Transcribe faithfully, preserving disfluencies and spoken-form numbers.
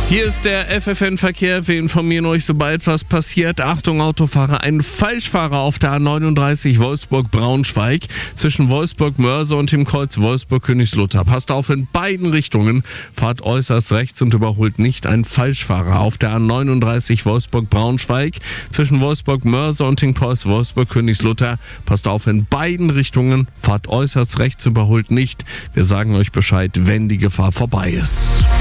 Hier ist der F F N-Verkehr. Wir informieren euch, sobald was passiert. Achtung, Autofahrer, ein Falschfahrer auf der A neununddreißig Wolfsburg-Braunschweig zwischen Wolfsburg-Mörse und dem Kreuz Wolfsburg-Königslutter. Passt auf in beiden Richtungen. Fahrt äußerst rechts und überholt nicht ein Falschfahrer auf der A neununddreißig Wolfsburg-Braunschweig zwischen Wolfsburg-Mörse und dem Kreuz Wolfsburg-Königslutter. Passt auf in beiden Richtungen. Fahrt äußerst rechts, überholt nicht. Wir sagen euch Bescheid, wenn die Gefahr vorbei ist.